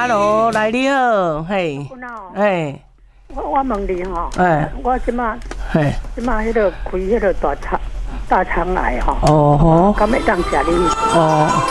，Hello，来你好，嘿，哎， 我问你吼，我即马迄个开迄个大肠癌吼， 哦吼， 敢会当食你？ 哦，